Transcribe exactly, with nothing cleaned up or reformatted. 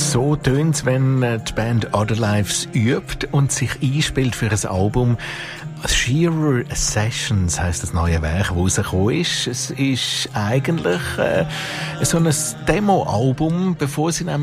So tönt's, wenn die Band Other Lives übt und sich einspielt für ein Album. Shearer Sessions heisst das neue Werk, das rausgekommen ist. Es ist eigentlich äh, so ein Demo-Album, bevor sie nämlich